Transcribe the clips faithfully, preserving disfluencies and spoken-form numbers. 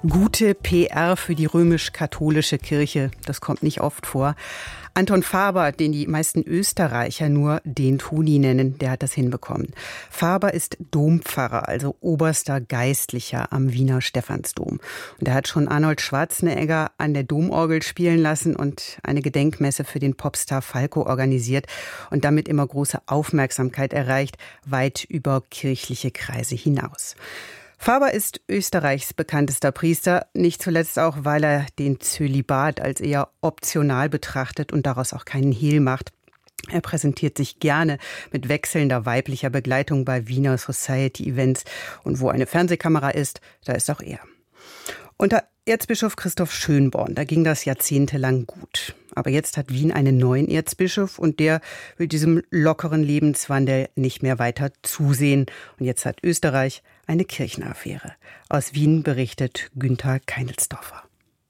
Gute P R für die römisch-katholische Kirche, das kommt nicht oft vor. Anton Faber, den die meisten Österreicher nur den Toni nennen, der hat das hinbekommen. Faber ist Dompfarrer, also oberster Geistlicher am Wiener Stephansdom. Und er hat schon Arnold Schwarzenegger an der Domorgel spielen lassen und eine Gedenkmesse für den Popstar Falco organisiert und damit immer große Aufmerksamkeit erreicht, weit über kirchliche Kreise hinaus. Faber ist Österreichs bekanntester Priester, nicht zuletzt auch, weil er den Zölibat als eher optional betrachtet und daraus auch keinen Hehl macht. Er präsentiert sich gerne mit wechselnder weiblicher Begleitung bei Wiener Society-Events. Und wo eine Fernsehkamera ist, da ist auch er. Unter Erzbischof Christoph Schönborn, da ging das jahrzehntelang gut. Aber jetzt hat Wien einen neuen Erzbischof und der will diesem lockeren Lebenswandel nicht mehr weiter zusehen. Und jetzt hat Österreich eine Kirchenaffäre. Aus Wien berichtet Günther Keinelsdorfer.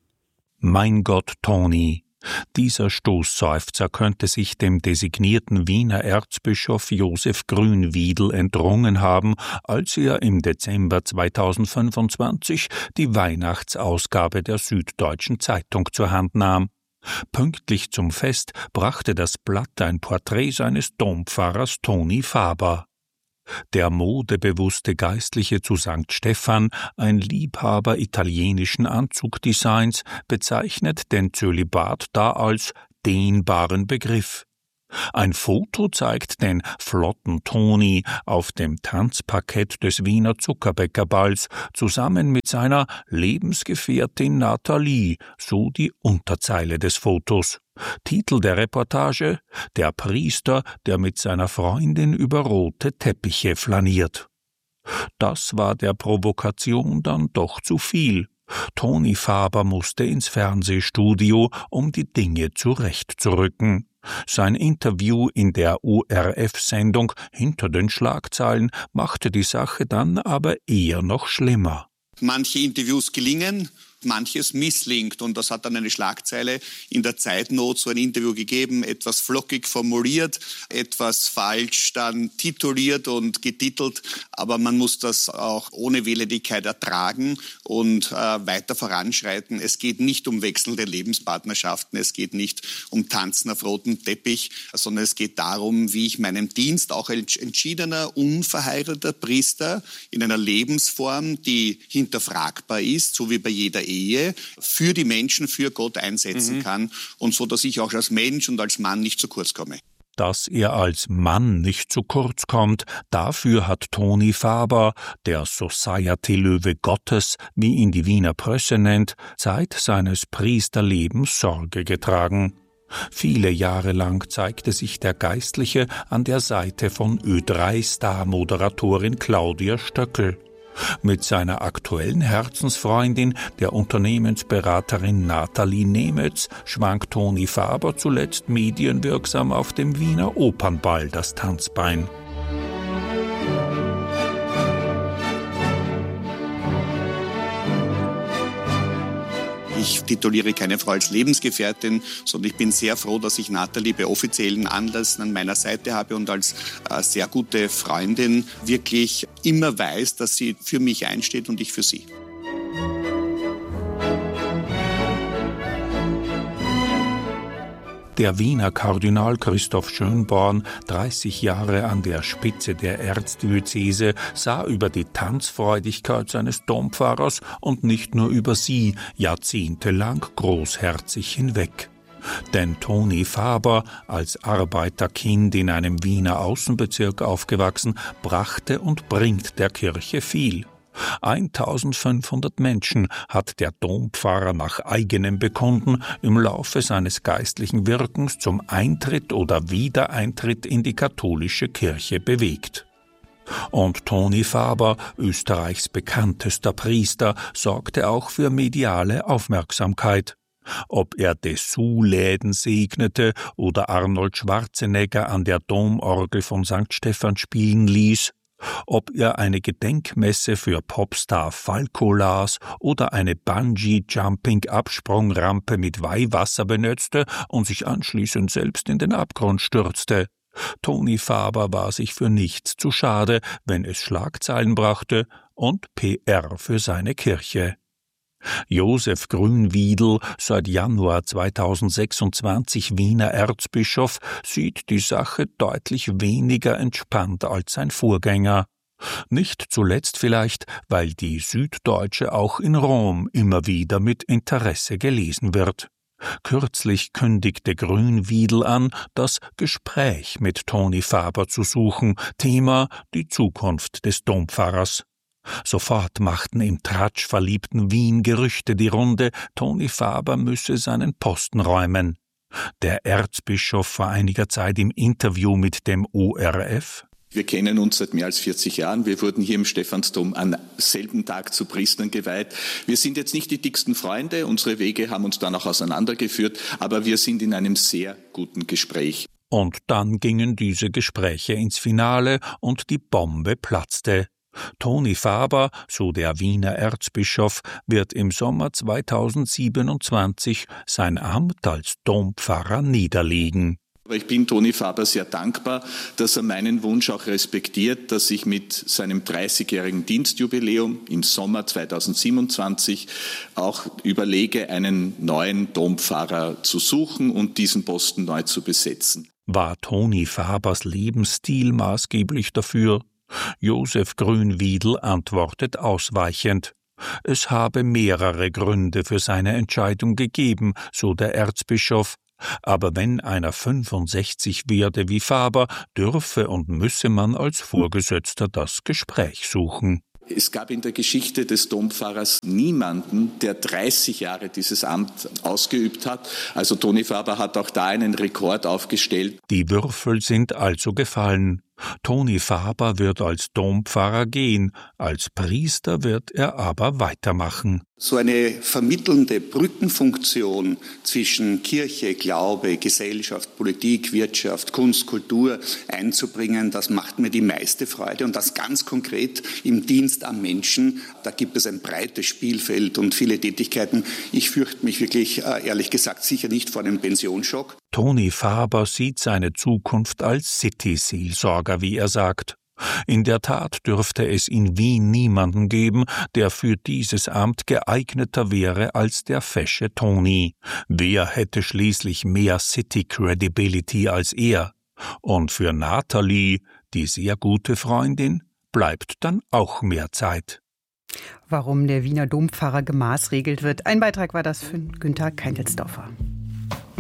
Mein Gott, Toni! Dieser Stoßseufzer könnte sich dem designierten Wiener Erzbischof Josef Grünwiedel entrungen haben, als er im Dezember zweitausendfünfundzwanzig die Weihnachtsausgabe der Süddeutschen Zeitung zur Hand nahm. Pünktlich zum Fest brachte das Blatt ein Porträt seines Dompfarrers Toni Faber. Der modebewusste Geistliche zu Sankt Stephan, ein Liebhaber italienischen Anzugdesigns, bezeichnet den Zölibat da als dehnbaren Begriff. Ein Foto zeigt den flotten Toni auf dem Tanzparkett des Wiener Zuckerbäckerballs zusammen mit seiner Lebensgefährtin Nathalie, so die Unterzeile des Fotos. Titel der Reportage: Der Priester, der mit seiner Freundin über rote Teppiche flaniert. Das war der Provokation dann doch zu viel. Toni Faber musste ins Fernsehstudio, um die Dinge zurechtzurücken. Sein Interview in der O R F-Sendung Hinter den Schlagzeilen machte die Sache dann aber eher noch schlimmer. Manche Interviews gelingen, manches misslingt, und das hat dann eine Schlagzeile in der Zeitnot, so ein Interview gegeben, etwas flockig formuliert, etwas falsch dann tituliert und getitelt, aber man muss das auch ohne Wehleidigkeit ertragen und äh, weiter voranschreiten. Es geht nicht um wechselnde Lebenspartnerschaften, es geht nicht um Tanzen auf rotem Teppich, sondern es geht darum, wie ich meinem Dienst, auch als entschiedener, unverheirateter Priester in einer Lebensform, die hinterfragbar ist, so wie bei jeder Ehe, für die Menschen, für Gott einsetzen mhm. kann, und so, dass ich auch als Mensch und als Mann nicht zu kurz komme. Dass er als Mann nicht zu kurz kommt, dafür hat Toni Faber, der Society-Löwe Gottes, wie ihn die Wiener Presse nennt, Zeit seines Priesterlebens Sorge getragen. Viele Jahre lang zeigte sich der Geistliche an der Seite von Ö drei Star-Moderatorin Claudia Stöckel. Mit seiner aktuellen Herzensfreundin, der Unternehmensberaterin Nathalie Nemetz, schwang Toni Faber zuletzt medienwirksam auf dem Wiener Opernball das Tanzbein. Ich tituliere keine Frau als Lebensgefährtin, sondern ich bin sehr froh, dass ich Nathalie bei offiziellen Anlässen an meiner Seite habe und als äh, sehr gute Freundin wirklich immer weiß, dass sie für mich einsteht und ich für sie. Der Wiener Kardinal Christoph Schönborn, dreißig Jahre an der Spitze der Erzdiözese, sah über die Tanzfreudigkeit seines Dompfarrers und nicht nur über sie jahrzehntelang großherzig hinweg. Denn Toni Faber, als Arbeiterkind in einem Wiener Außenbezirk aufgewachsen, brachte und bringt der Kirche viel. eintausendfünfhundert Menschen hat der Dompfarrer nach eigenem Bekunden im Laufe seines geistlichen Wirkens zum Eintritt oder Wiedereintritt in die katholische Kirche bewegt. Und Toni Faber, Österreichs bekanntester Priester, sorgte auch für mediale Aufmerksamkeit. Ob er Dessous-Läden segnete oder Arnold Schwarzenegger an der Domorgel von Sankt Stephan spielen ließ, ob er eine Gedenkmesse für Popstar Falco las oder eine Bungee-Jumping-Absprungrampe mit Weihwasser benutzte und sich anschließend selbst in den Abgrund stürzte. Toni Faber war sich für nichts zu schade, wenn es Schlagzeilen brachte und P R für seine Kirche. Josef Grünwiedel, seit Januar zweitausendsechsundzwanzig Wiener Erzbischof, sieht die Sache deutlich weniger entspannt als sein Vorgänger. Nicht zuletzt vielleicht, weil die Süddeutsche auch in Rom immer wieder mit Interesse gelesen wird. Kürzlich kündigte Grünwiedel an, das Gespräch mit Toni Faber zu suchen, Thema die Zukunft des Dompfarrers. Sofort machten im tratschverliebten Wien Gerüchte die Runde, Toni Faber müsse seinen Posten räumen. Der Erzbischof vor einiger Zeit im Interview mit dem O R F: Wir kennen uns seit mehr als vierzig Jahren. Wir wurden hier im Stephansdom am selben Tag zu Priestern geweiht. Wir sind jetzt nicht die dicksten Freunde. Unsere Wege haben uns dann auch auseinandergeführt. Aber wir sind in einem sehr guten Gespräch. Und dann gingen diese Gespräche ins Finale und die Bombe platzte. Toni Faber, so der Wiener Erzbischof, wird im Sommer zweitausendsiebenundzwanzig sein Amt als Dompfarrer niederlegen. Ich bin Toni Faber sehr dankbar, dass er meinen Wunsch auch respektiert, dass ich mit seinem dreißigjährigen Dienstjubiläum im Sommer zweitausendsiebenundzwanzig auch überlege, einen neuen Dompfarrer zu suchen und diesen Posten neu zu besetzen. War Toni Fabers Lebensstil maßgeblich dafür? Josef Grünwiedel antwortet ausweichend. Es habe mehrere Gründe für seine Entscheidung gegeben, so der Erzbischof. Aber wenn einer fünfundsechzig werde wie Faber, dürfe und müsse man als Vorgesetzter das Gespräch suchen. Es gab in der Geschichte des Dompfarrers niemanden, der dreißig Jahre dieses Amt ausgeübt hat. Also Toni Faber hat auch da einen Rekord aufgestellt. Die Würfel sind also gefallen. Toni Faber wird als Dompfarrer gehen, als Priester wird er aber weitermachen. So eine vermittelnde Brückenfunktion zwischen Kirche, Glaube, Gesellschaft, Politik, Wirtschaft, Kunst, Kultur einzubringen, das macht mir die meiste Freude. Und das ganz konkret im Dienst am Menschen. Da gibt es ein breites Spielfeld und viele Tätigkeiten. Ich fürchte mich wirklich, ehrlich gesagt, sicher nicht vor einem Pensionsschock. Toni Faber sieht seine Zukunft als City-Seelsorger, wie er sagt. In der Tat dürfte es in Wien niemanden geben, der für dieses Amt geeigneter wäre als der fesche Toni. Wer hätte schließlich mehr City-Credibility als er? Und für Nathalie, die sehr gute Freundin, bleibt dann auch mehr Zeit. Warum der Wiener Dompfarrer gemaßregelt wird. Ein Beitrag war das von Günther Keintelsdorfer.